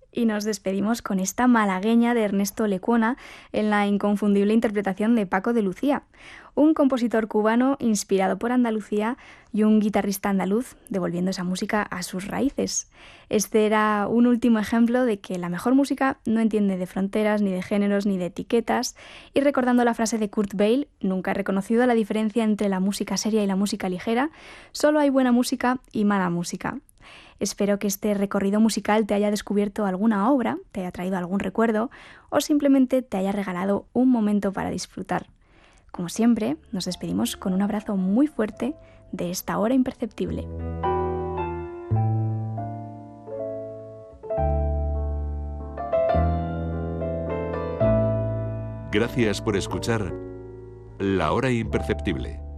Y nos despedimos con esta malagueña de Ernesto Lecuona en la inconfundible interpretación de Paco de Lucía, un compositor cubano inspirado por Andalucía y un guitarrista andaluz devolviendo esa música a sus raíces. Este era un último ejemplo de que la mejor música no entiende de fronteras, ni de géneros, ni de etiquetas, y recordando la frase de Kurt Weill: nunca he reconocido la diferencia entre la música seria y la música ligera, solo hay buena música y mala música. Espero que este recorrido musical te haya descubierto alguna obra, te haya traído algún recuerdo o simplemente te haya regalado un momento para disfrutar. Como siempre, nos despedimos con un abrazo muy fuerte de esta hora imperceptible. Gracias por escuchar La Hora Imperceptible.